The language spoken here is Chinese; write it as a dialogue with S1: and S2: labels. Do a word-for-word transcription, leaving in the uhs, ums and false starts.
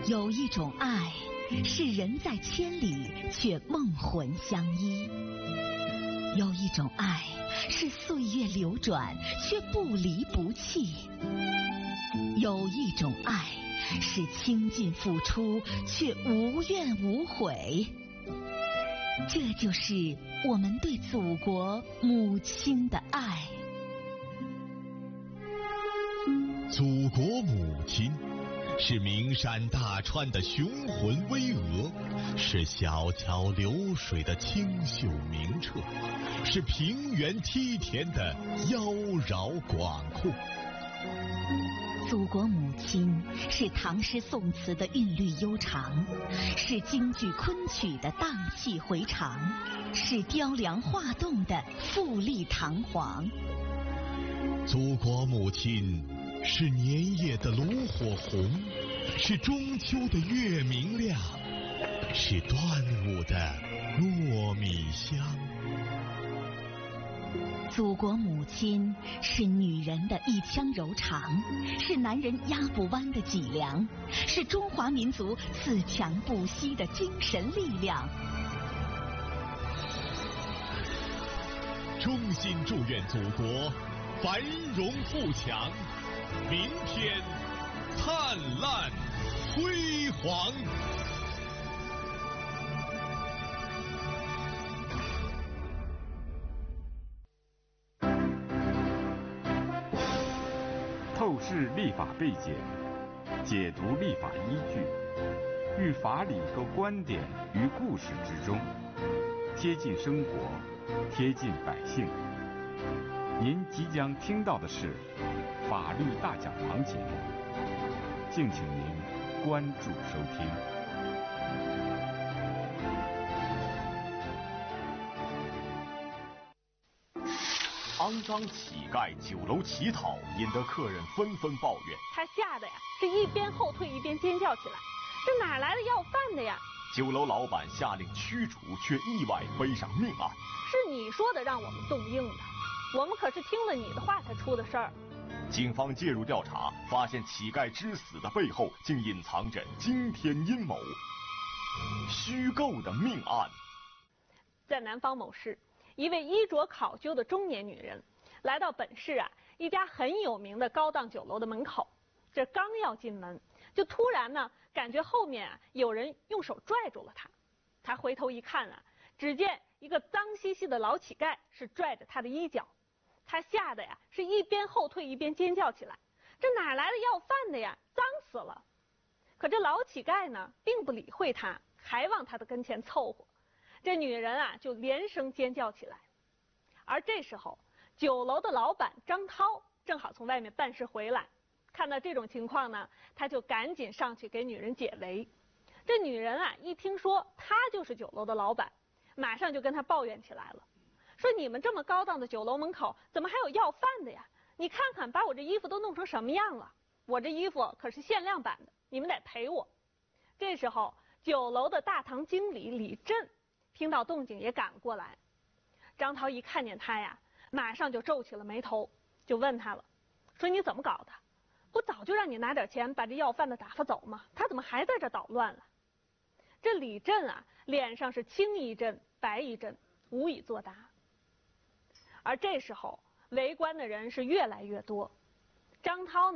S1: 有一种爱，是人在千里却梦魂相依；有一种爱，是岁月流转却不离不弃；有一种爱，是倾尽付出却无怨无悔。这就是我们对祖国母亲的爱。
S2: 祖国母亲是名山大川的雄浑巍峨，是小桥流水的清秀明澈，是平原梯田的妖娆广阔。
S1: 祖国母亲是唐诗宋词的韵律悠长，是京剧昆曲的荡气回肠，是雕梁画栋的富丽堂皇。
S2: 祖国母亲是年夜的炉火红，是中秋的月明亮，是端午的糯米香。
S1: 祖国母亲是女人的一腔柔肠，是男人压不弯的脊梁，是中华民族自强不息的精神力量。
S2: 衷心祝愿祖国繁荣富强，明天灿烂辉煌。
S3: 透视立法背景，解读立法依据，寓法理和观点于故事之中，贴近生活，贴近百姓。您即将听到的是法律大讲堂节目，敬请您关注收听。
S4: 肮脏乞丐酒楼乞讨，引得客人纷纷抱怨。
S5: 他吓得呀，是一边后退一边尖叫起来：“这哪来的要饭的呀？”
S4: 酒楼老板下令驱逐，却意外背上命案。
S5: 是你说的让我们动硬的，我们可是听了你的话才出的事儿。
S4: 警方介入调查，发现乞丐之死的背后竟隐藏着惊天阴谋，虚构的命案。
S5: 在南方某市，一位衣着考究的中年女人来到本市啊一家很有名的高档酒楼的门口，这刚要进门，就突然呢感觉后面啊有人用手拽住了她。她回头一看啊，只见一个脏兮兮的老乞丐是拽着她的衣角。她吓得呀是一边后退一边尖叫起来：“这哪来的要饭的呀？脏死了！”可这老乞丐呢并不理会她，还往她的跟前凑合。这女人啊就连声尖叫起来。而这时候酒楼的老板张涛正好从外面办事回来，看到这种情况呢，他就赶紧上去给女人解围。这女人啊一听说他就是酒楼的老板，马上就跟他抱怨起来了，说：“你们这么高档的酒楼门口怎么还有要饭的呀？你看看把我这衣服都弄成什么样了，我这衣服可是限量版的，你们得赔我。”这时候酒楼的大堂经理李振听到动静也赶过来。张涛一看见他呀，马上就皱起了眉头，就问他了，说：“你怎么搞的？不早就让你拿点钱把这要饭的打发走吗？他怎么还在这捣乱了？”这李振啊脸上是青一阵白一阵，无以作答。而这时候围观的人是越来越多，张涛呢